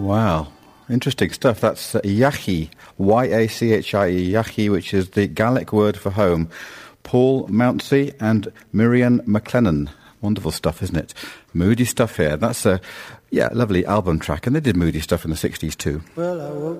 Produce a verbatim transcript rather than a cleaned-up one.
Wow. Interesting stuff. That's uh, Yachi, Y A C H I E, Yachi, which is the Gaelic word for home. Paul Mountsie and Miriam McLennan. Wonderful stuff, isn't it? Moody stuff here. That's a, yeah, lovely album track. And they did moody stuff in the sixties too. Well, I woke